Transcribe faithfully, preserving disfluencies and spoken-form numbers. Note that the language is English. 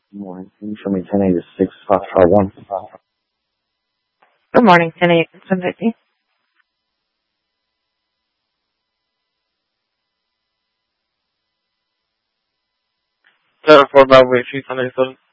Good morning. Can you show me ten eighty-six Foxtrot one? Good morning, ten eight seven fifty. seven four Bravo three hundred seven.